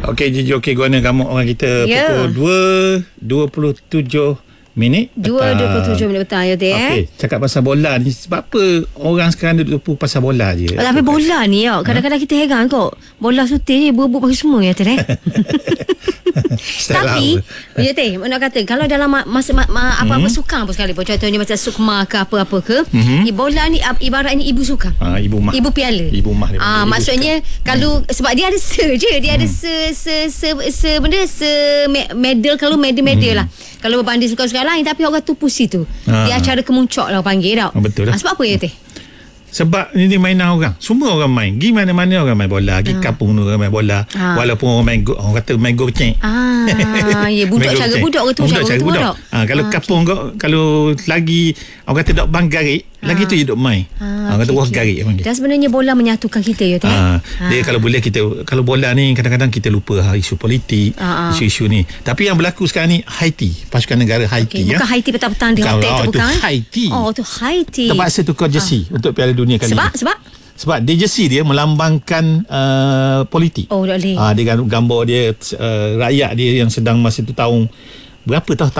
Okey, okey guna gamuk orang kita pukul 2:27 minit 2:27 minit petang ya teh. Okey, cakap pasal bola ni, sebab apa orang sekarang duduk pasal bola je? Tapi bola ni kadang-kadang kita heran kok. Bola sutir je berebut bagi semua ya teh. Tapi ya teh, nak kata kalau dalam masa apa-apa sukan pun sekalipun, contohnya macam sukma ke apa-apa ke, bola ni ibaratnya ibu sukan. Ibu mah. Ibu piala. Ibu mah. Maksudnya kalau sebab dia ada dia ada benda medal, kalau medal lah. Kalau berbanding sukan-sukan lain, tapi orang tu pusi tu. Dia acara kemuncak lah panggil tau. Betul lah. Sebab apa ya teh? Sebab ini mainan orang. Semua orang main. Pergi mana-mana orang main bola. Pergi kampung tu orang main bola. Walaupun orang main orang kata main gol kecil. Ya, budak cara budak ke tu, cara budak. Kalau kampung kalau lagi orang kata dok bang garik, lagi tu je dok main. Orang kata wah garik panggil. Dan sebenarnya bola menyatukan kita ya teh. Dia kalau boleh kalau bola ni kadang-kadang kita lupa isu politik, isu-isu ni. Tapi yang berlaku sekarang ni Haiti, pasukan negara Haiti bukan Haiti petang-petang di hotel tu bukan. Haiti. Tu Haiti. Terpaksa tukar jersey untuk Piala Dunia kali ni. Sebab dia jersey dia melambangkan politik. Tak boleh. Dia gambar dia rakyat dia yang sedang masa tu tahun berapa tahu